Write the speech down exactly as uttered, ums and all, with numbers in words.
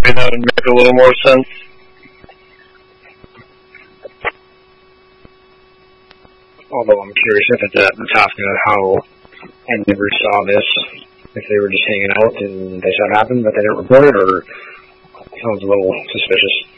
maybe that would make a little more sense. Although I'm curious if it's at the topic of how I never saw this, if they were just hanging out and they saw it happen, but they didn't report it, or sounds a little suspicious.